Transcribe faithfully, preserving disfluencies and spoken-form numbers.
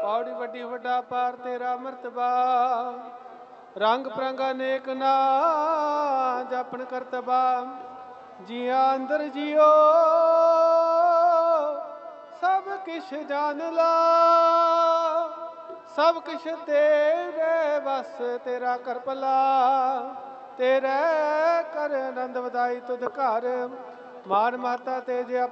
ਔੜੀ ਵੱਡੀ ਵੱਡਾ ਪਾਰ ਤੇਰਾ ਮਰਤਬਾ। ਰੰਗ ਪ੍ਰੰਗ ਅਨੇਕ ਨਾ ਜਾਪਣ ਕਰਤਬਾ। ਜੀਆਂ ਅੰਦਰ ਜਿਉ ਸਭ ਕਿਛ ਜਾਣ ਲਾ। ਸਭ ਕਿਛ ਤੇਰੇ ਵਸ ਤੇਰਾ ਕਰ ਭਲਾ। ਤੇਰੇ ਕਰ ਆਨੰਦ ਵਧਾਈ ਤੁਧ ਘਰ। ਮਾਨ ਮਾਤਾ ਤੇ ਜੇ